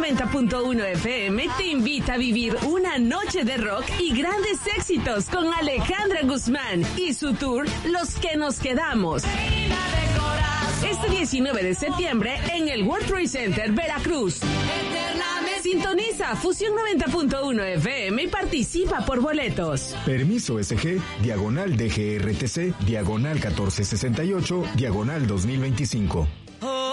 90.1 FM te invita a vivir una noche de rock y grandes éxitos con Alejandra Guzmán y su tour Los que nos quedamos. Este 19 de septiembre en el World Trade Center, Veracruz. Sintoniza Fusión 90.1 FM y participa por boletos. Permiso SG, /DGRTC, /1468, /2025.